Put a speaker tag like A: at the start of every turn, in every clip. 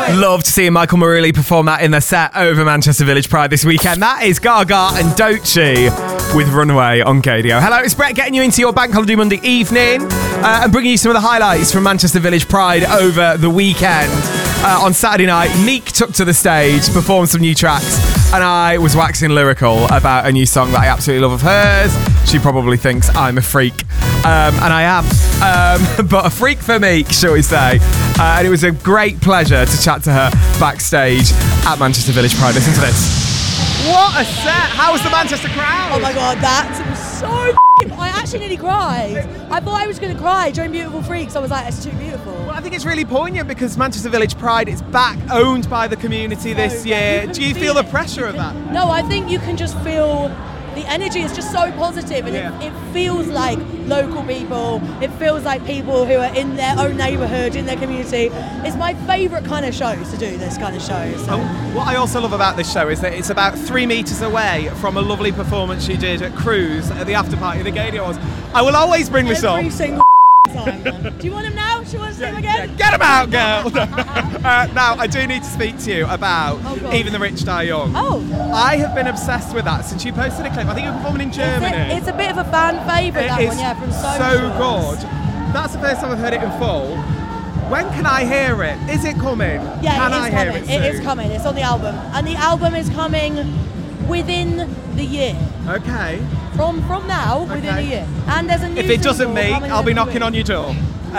A: Loved seeing Michael Maruli perform that in their set over Manchester Village Pride this weekend. That is Gaga and Doechii with Runaway on Gaydio. Hello, it's Brett getting you into your Bank Holiday Monday evening and bringing you some of the highlights from Manchester Village Pride over the weekend. On Saturday night, Meek took to the stage, performed some new tracks, and I was waxing lyrical about a new song that I absolutely love of hers. She probably thinks I'm a freak, and I am, but a freak for Meek, shall we say. And it was a great pleasure to chat to her backstage at Manchester Village Pride. Listen to this. What a set! How was the Manchester crowd?
B: Oh my god, that was so I actually nearly cried. I thought I was going to cry during Beautiful Freaks. I was like, it's too beautiful.
A: Well, I think it's really poignant because Manchester Village Pride is back, owned by the community this year. Do you feel the pressure of that?
B: No, I think you can just feel the energy is just so positive, and it feels like local people. It feels like people who are in their own neighbourhood, in their community. It's my favourite kind of show to do this kind of show. So.
A: What I also love about this show is that it's about 3 metres away from a lovely performance she did at Cruise at the after party of the Gaydio Awards. I will always bring this up.
B: Every single time, man. Do you want him now? Do you want to see him again?
A: Get him out, girl! Now, I do need to speak to you about Even the Rich Die Young.
B: Oh.
A: I have been obsessed with that since you posted a clip. I think you were performing in Germany.
B: It's a bit of a fan favourite, that one, from
A: so good. That's the first time I've heard it in full. When can I hear it? Is it coming?
B: Yeah,
A: can I hear it soon?
B: It is coming. It's on the album. And the album is coming within the year.
A: Okay.
B: From now, within a year. And there's a new
A: If it doesn't meet, I'll be knocking on your door.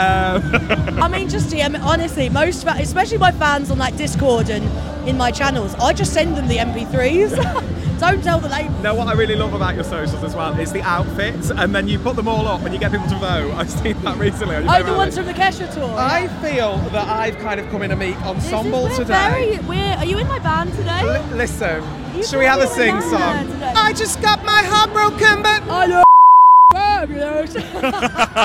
B: I mean, honestly, especially my fans on like Discord and in my channels, I just send them the MP3s. Don't tell the label.
A: No, what I really love about your socials as well is the outfits, and then you put them all up and you get people to vote. I've seen that recently.
B: Oh, the ones from the Kesha tour.
A: I feel that I've kind of come in a Meek ensemble today.
B: Are you in my band today?
A: Listen, shall we have a sing song? I just got my heart broken, but
B: I know. Fabulous.